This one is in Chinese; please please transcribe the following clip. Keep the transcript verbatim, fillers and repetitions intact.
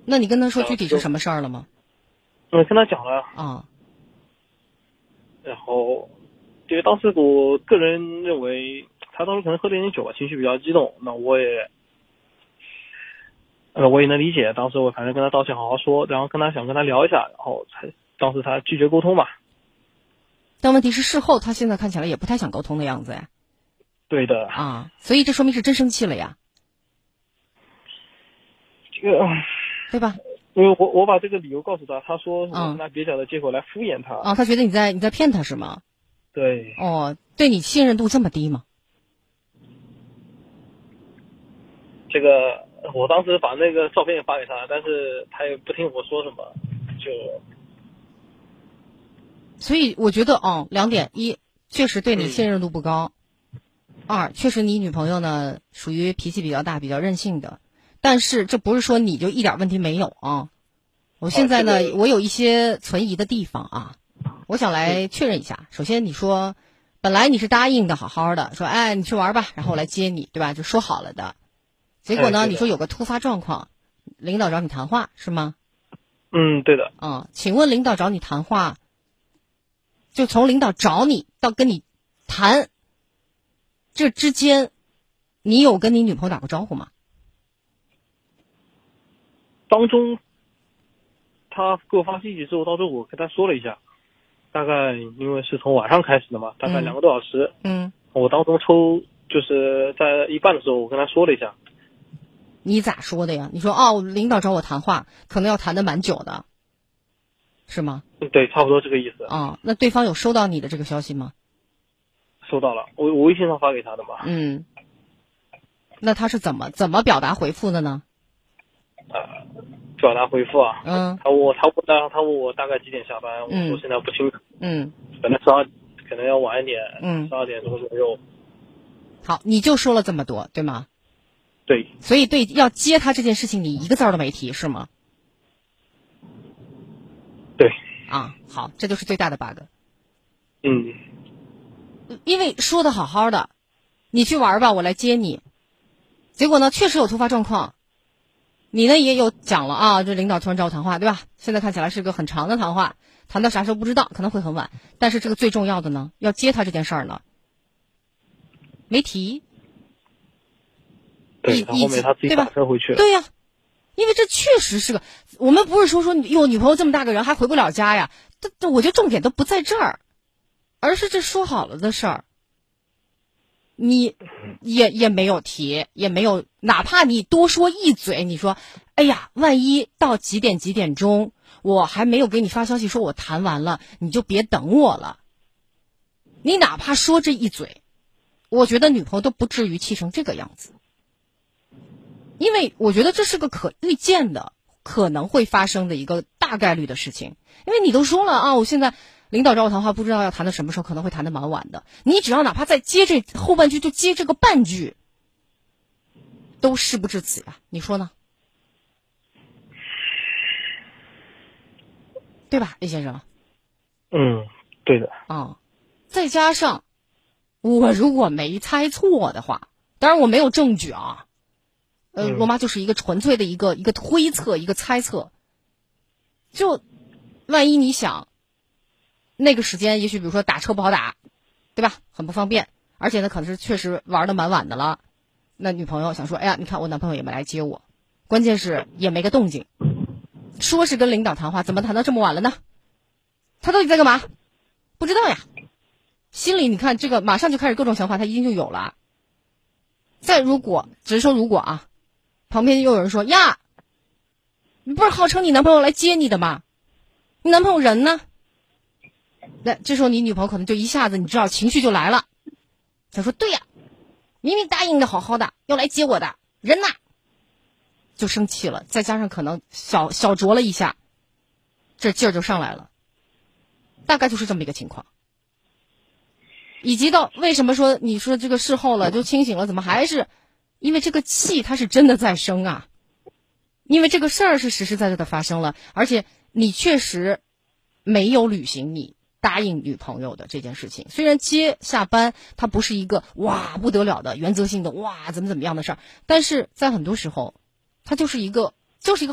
那你跟他说具体是什么事儿了吗？ 我跟他讲了啊。 然后，因为当时我个人认为他当时可能喝了点酒吧，情绪比较激动，那我也，呃，我也能理解。当时我反正跟他道歉，好好说，然后跟他想跟他聊一下，然后才当时他拒绝沟通嘛。 但问题是事后他现在看起来也不太想沟通的样子呀。 对的。 啊，所以这说明是真生气了呀。 这个， 对吧？ 因为我我把这个理由告诉他，他说我是拿蹩脚的借口来敷衍他。 啊，他觉得你在你在骗他是吗？ 对。 哦，对你信任度这么低吗？ 这个我当时把那个照片也发给他，但是他也不听我说什么，就。 所以我觉得哦，两点：一，确实对你信任度不高；嗯、二，确实你女朋友呢属于脾气比较大、比较任性的。但是这不是说你就一点问题没有啊。我现在呢，啊这个、我有一些存疑的地方啊，我想来确认一下。首先，你说本来你是答应的好好的，说哎你去玩吧，然后我来接你，对吧？就说好了的。结果呢，哎、你说有个突发状况，领导找你谈话是吗？ 嗯，对的。 啊，请问领导找你谈话，就从领导找你到跟你谈，这之间，你有跟你女朋友打过招呼吗？ 当中，他给我发信息之后，到时候我跟他说了一下，大概因为是从晚上开始的嘛，大概两个多小时。 嗯。 我当中抽就是在一半的时候，我跟他说了一下。 你咋说的呀？你说哦，领导找我谈话，可能要谈的蛮久的，是吗？ 对，差不多这个意思。 啊、哦，那对方有收到你的这个消息吗？ 收到了，我我微信上发给他的嘛。 嗯。那他是怎么怎么表达回复的呢？ 呃，表达回复啊。 嗯。 他问我，他问他他问我大概几点下班， 嗯、 我说现在不清楚。 嗯。 可能十二，可能要晚一点。 嗯。 十二点钟左右。 好，你就说了这么多，对吗？ 对。 所以对要接他这件事情，你一个字儿都没提，是吗？ 对。 啊，好，这就是最大的 bug。 嗯。 因为说的好好的，你去玩吧，我来接你。结果呢，确实有突发状况。你呢也有讲了啊，这领导突然找我谈话，对吧？现在看起来是个很长的谈话，谈到啥时候不知道，可能会很晚。但是这个最重要的呢，要接他这件事儿呢，没提。 对，他后面他自己打车回去了。 对呀、啊，因为这确实是个，我们不是说说哟，女朋友这么大个人还回不了家呀，这这我觉得重点都不在这儿，而是这说好了的事儿，你也也没有提，也没有，哪怕你多说一嘴，你说，哎呀，万一到几点几点钟，我还没有给你发消息说我谈完了，你就别等我了。你哪怕说这一嘴，我觉得女朋友都不至于气成这个样子。因为我觉得这是个可预见的，可能会发生的一个大概率的事情。因为你都说了啊，我现在领导找我谈话，不知道要谈到什么时候，可能会谈得蛮晚的。你只要哪怕再接这后半句，就接这个半句，都事不至此呀、啊，你说呢？对吧，李先生？ 嗯，对的。 啊、嗯，再加上我如果没猜错的话，当然我没有证据啊。呃，罗妈就是一个纯粹的一个一个推测，一个猜测。就万一你想，那个时间也许比如说打车不好打，对吧？很不方便，而且呢，可能是确实玩的蛮晚的了。那女朋友想说，哎呀，你看我男朋友也没来接我，关键是也没个动静。说是跟领导谈话，怎么谈到这么晚了呢？他到底在干嘛？不知道呀。心里你看这个马上就开始各种想法，他一定就有了。再如果只是说如果啊。旁边又有人说呀，你不是号称你男朋友来接你的吗？你男朋友人呢？那这时候你女朋友可能就一下子你知道情绪就来了，她说对呀，明明答应的好好的要来接我的人呢，就生气了，再加上可能小小酌了一下，这劲儿就上来了，大概就是这么一个情况。以及到为什么说你说这个事后了就清醒了，怎么还是？因为这个气它是真的在生啊，因为这个事儿是实实在在的发生了，而且你确实没有履行你答应女朋友的这件事情。虽然接下班它不是一个哇不得了的原则性的哇怎么怎么样的事儿，但是在很多时候它就是一个就是一个